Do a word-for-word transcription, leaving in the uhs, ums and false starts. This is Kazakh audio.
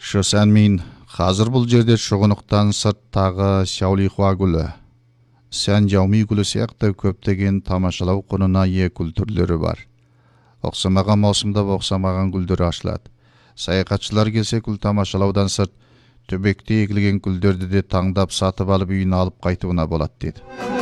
Шо сән мен қазір бұл жерде шұғынықтан сырт тағы Сяолихуа гүлі, сән жауми гүлі сияқты көптеген тамашалау құнына ие гүл түрлері бар. Оқсамаған маусымда оқсамаған гүлдер ашылады. Саяхатшылар келсе гүл тамашалаудан сырт төбекте егілген гүлдерді де таңдап сатып алып үйіне алып қайтуына болады деді.